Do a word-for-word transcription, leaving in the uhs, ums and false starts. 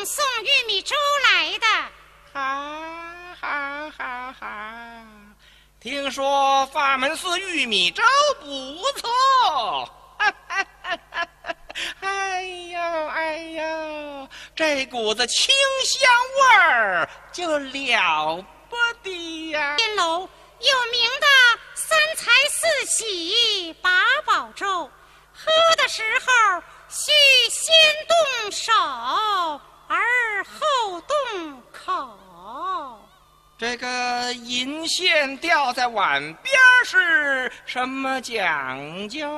送玉米粥来的。 哈哈哈哈！听说法门寺玉米粥不错。哎呦哎呦，这股子清香味儿就了不得呀！ 天楼有名的三才四喜八宝粥，喝的时候需先动手，而后动口。 这个银线吊在碗边是什么讲究？